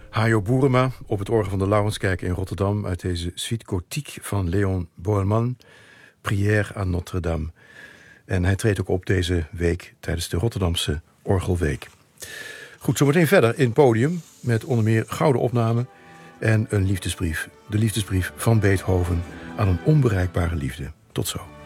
Hajo Boerema op het orgel van de Laurenskerk in Rotterdam uit deze suite gothique van Léon Boelman, Prière à Notre-Dame. En hij treedt ook op deze week tijdens de Rotterdamse Orgelweek. Goed, zometeen verder in het podium met onder meer gouden opnamen en een liefdesbrief. De liefdesbrief van Beethoven aan een onbereikbare liefde. Tot zo.